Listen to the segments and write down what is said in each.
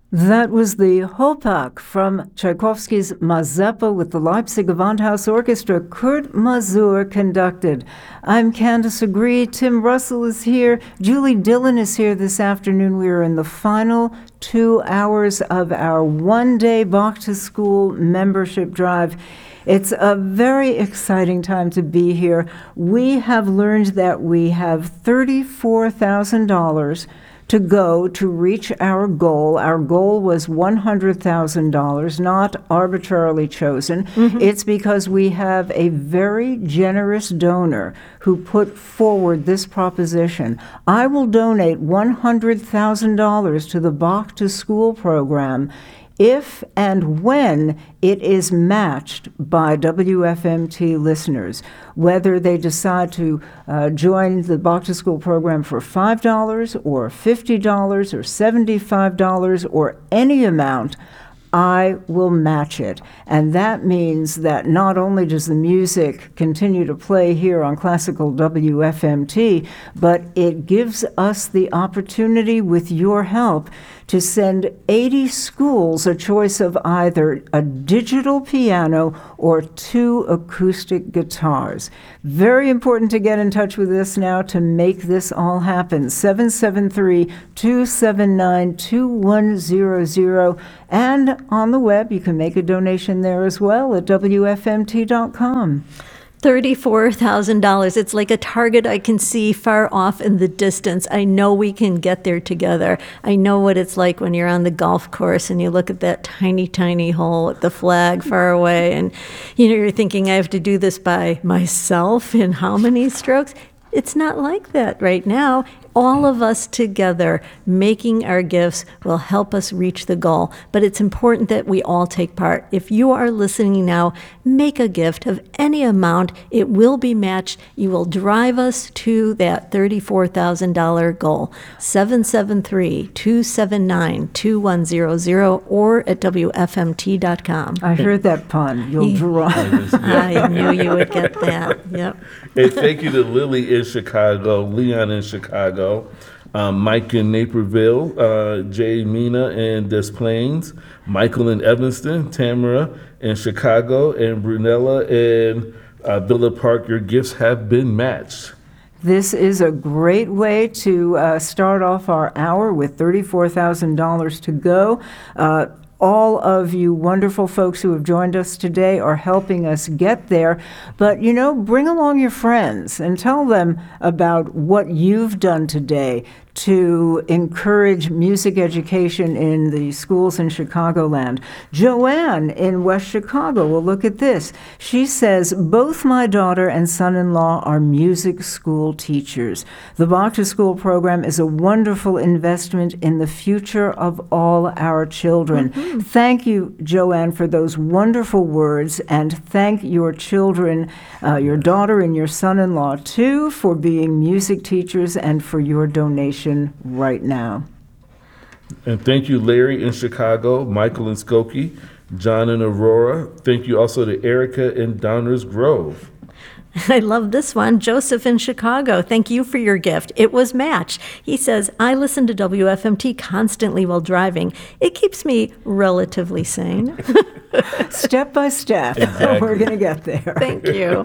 That was the Hopak from Tchaikovsky's Mazeppa with the Leipzig Gewandhaus Orchestra. Kurt Masur conducted. I'm Candace Agree. Tim Russell is here. Julie Dillon is here this afternoon. We are in the final 2 hours of our one-day Bach to School membership drive. It's a very exciting time to be here. We have learned that we have $34,000 to go to reach our goal. Our goal was $100,000, not arbitrarily chosen. It's because we have a very generous donor who put forward this proposition. I will donate $100,000 to the Bach to School program if and when it is matched by WFMT listeners, whether they decide to join the Bach to School program for $5 or $50 or $75 or any amount, I will match it. And that means that not only does the music continue to play here on Classical WFMT, but it gives us the opportunity, with your help, to send 80 schools a choice of either a digital piano or 2 acoustic guitars. Very important to get in touch with us now to make this all happen. 773-279-2100. And on the web, you can make a donation there as well at WFMT.com. $34,000. It's like a target I can see far off in the distance. I know we can get there together. I know what it's like when you're on the golf course and you look at that tiny, tiny hole with the flag far away, and you're thinking, I have to do this by myself in how many strokes? It's not like that right now. All of us together making our gifts will help us reach the goal. But it's important that we all take part. If you are listening now, make a gift of any amount. It will be matched. You will drive us to that $34,000 goal. 773-279-2100 or at WFMT.com. I heard that pun. You'll drive. I knew you would get that. Yep. And thank you to Lily in Chicago, Leon in Chicago, Mike in Naperville, Jay Mina in Des Plaines, Michael in Evanston, Tamara in Chicago, and Brunella in Villa Park. Your gifts have been matched. This is a great way to start off our hour with $34,000 to go. All of you wonderful folks who have joined us today are helping us get there. But, bring along your friends and tell them about what you've done today to encourage music education in the schools in Chicagoland. Joanne in West Chicago, well, look at this. She says, both my daughter and son-in-law are music school teachers. The Bach to School program is a wonderful investment in the future of all our children. Thank you, Joanne, for those wonderful words, and thank your children, your daughter and your son-in-law, too, for being music teachers and for your donation right now. And thank you, Larry in Chicago, Michael in Skokie, John in Aurora. Thank you also to Erica in Downers Grove. I love this one. Joseph in Chicago, thank you for your gift. It was matched. He says, I listen to WFMT constantly while driving. It keeps me relatively sane. Step by step, exactly. We're going to get there. Thank you.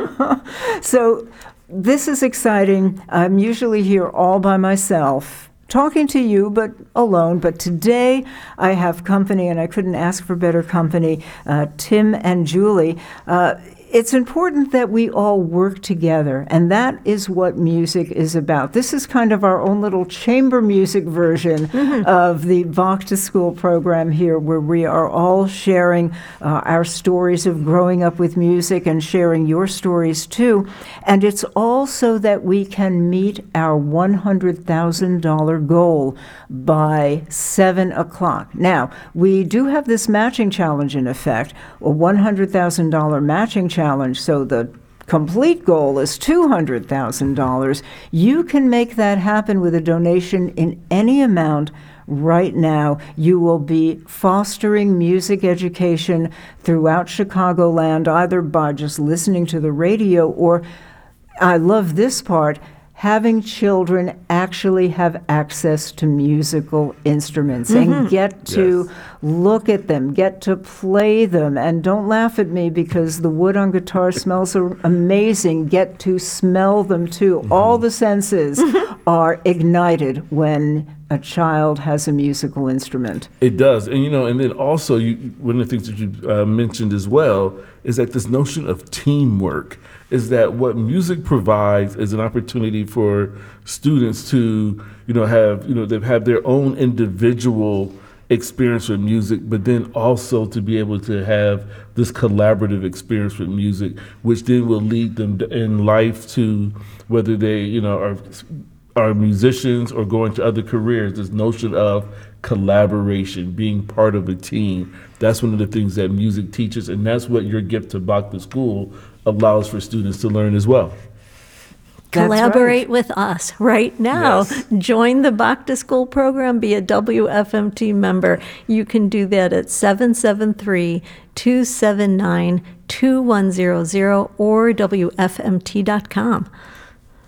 So this is exciting. I'm usually here all by myself, talking to you, but alone. But today I have company, and I couldn't ask for better company, Tim and Julie. It's important that we all work together, and that is what music is about. This is kind of our own little chamber music version of the Bach to School program here, where we are all sharing our stories of growing up with music and sharing your stories too. And it's all so that we can meet our $100,000 goal by 7 o'clock. Now, we do have this matching challenge in effect, a $100,000 matching challenge. So the complete goal is $200,000. You can make that happen with a donation in any amount right now. You will be fostering music education throughout Chicagoland, either by just listening to the radio or, I love this part, having children actually have access to musical instruments and get to Yes. look at them, get to play them. And don't laugh at me because the wood on guitar smells amazing. Get to smell them too. All the senses are ignited when a child has a musical instrument. It does, and and then also, one of the things that you mentioned as well is that this notion of teamwork is that what music provides is an opportunity for students to, they have their own individual experience with music, but then also to be able to have this collaborative experience with music, which then will lead them in life to whether they, are musicians or going to other careers, this notion of collaboration, being part of a team. That's one of the things that music teaches, and that's what your gift to Bachman School allows for students to learn as well. That's Collaborate right. with us right now. Yes. Join the Bach to School program, be a WFMT member. You can do that at 773-279-2100 or WFMT.com.